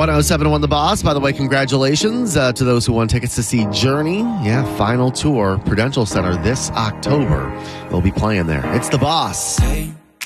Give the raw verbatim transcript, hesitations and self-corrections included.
one oh seven point one The Boss. By the way, congratulations uh, to those who won tickets to see Journey. Yeah, final tour, Prudential Center this October. They'll be playing there. It's The Boss. Hey.